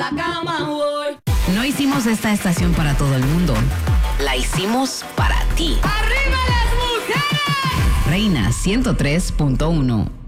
La cama voy. No hicimos esta estación para todo el mundo. La hicimos para ti. ¡Arriba las mujeres! Reina 103.1.